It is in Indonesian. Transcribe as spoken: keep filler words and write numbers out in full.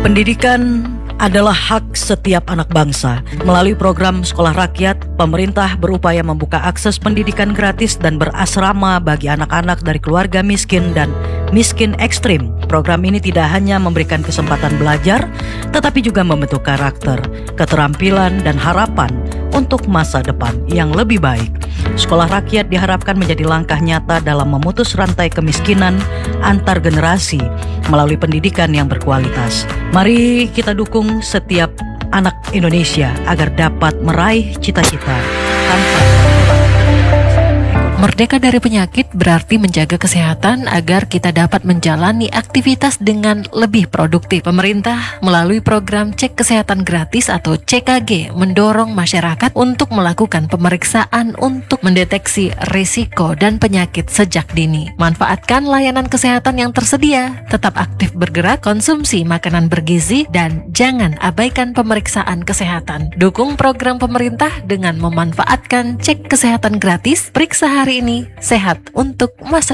Pendidikan adalah hak setiap anak bangsa. Melalui program Sekolah Rakyat, pemerintah berupaya membuka akses pendidikan gratis dan berasrama bagi anak-anak dari keluarga miskin dan miskin ekstrim. Program ini tidak hanya memberikan kesempatan belajar, tetapi juga membentuk karakter, keterampilan, dan harapan untuk masa depan yang lebih baik. Sekolah Rakyat diharapkan menjadi langkah nyata dalam memutus rantai kemiskinan antar generasi melalui pendidikan yang berkualitas. Mari kita dukung setiap anak Indonesia agar dapat meraih cita-cita tanpa Merdeka dari penyakit berarti menjaga kesehatan agar kita dapat menjalani aktivitas dengan lebih produktif. Pemerintah melalui program Cek Kesehatan Gratis atau C K G mendorong masyarakat untuk melakukan pemeriksaan untuk mendeteksi risiko dan penyakit sejak dini. Manfaatkan layanan kesehatan yang tersedia, tetap aktif bergerak, konsumsi makanan bergizi, dan jangan abaikan pemeriksaan kesehatan. Dukung program pemerintah dengan memanfaatkan Cek Kesehatan Gratis. Periksa hari ini, sehat untuk masa